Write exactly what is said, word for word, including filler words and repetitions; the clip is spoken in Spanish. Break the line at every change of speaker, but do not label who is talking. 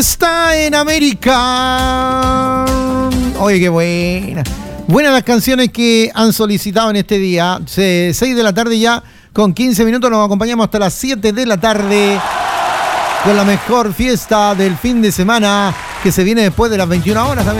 Fiesta en América. Oye, qué buena. Buenas las canciones que han solicitado en este día. seis de la tarde ya, con quince minutos. Nos acompañamos hasta las siete de la tarde con la mejor fiesta del fin de semana que se viene después de las veintiuna horas también.